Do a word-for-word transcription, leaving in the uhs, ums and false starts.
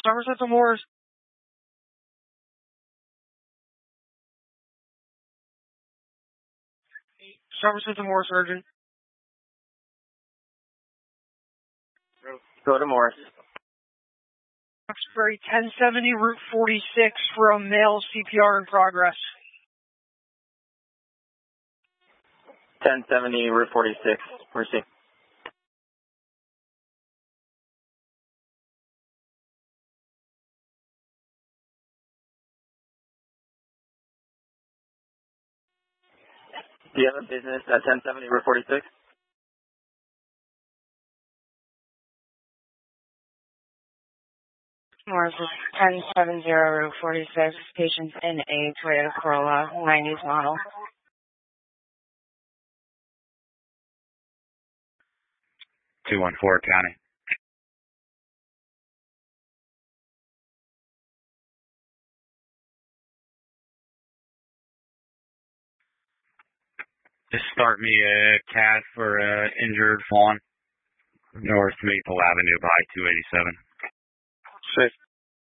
Somerset to Morris. Somerset to Morris, urgent. Go to Morris. Roxbury, ten seventy, Route forty-six, for a male C P R in progress. ten seventy, Route forty-six, Mercy. Do you have a business at ten seventy, Route forty-six? Morris, ten seventy, Route forty-six, patients in a Toyota Corolla, nineties model. two one four, County. Just start me a C A D for uh, injured fawn, North Maple Avenue by two eighty-seven. Six.